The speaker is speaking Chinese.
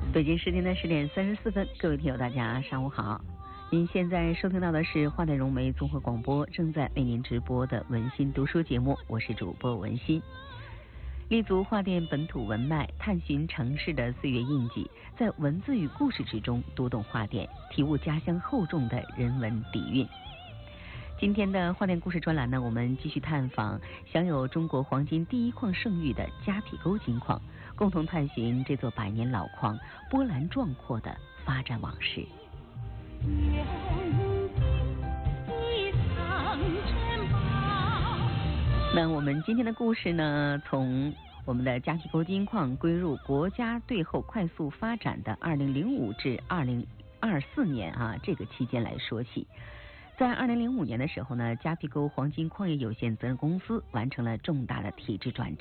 北京时间的10:34，各位听友大家上午好。您现在收听到的是华南融媒综合广播正在为您直播的文心读书节目，我是主播文心。立足华电本土文脉，探寻城市的岁月印记，在文字与故事之中读懂华电，体悟家乡厚重的人文底蕴。今天的华电故事专栏呢，我们继续探访享有中国黄金第一矿盛誉的夹皮沟金矿，共同探寻这座百年老矿波澜壮阔的发展往事。那我们今天的故事呢，从我们的夹皮沟金矿归入国家队后快速发展的2005至2024年这个期间来说起。在2005年的时候呢，夹皮沟黄金矿业有限责任公司完成了重大的体制转折。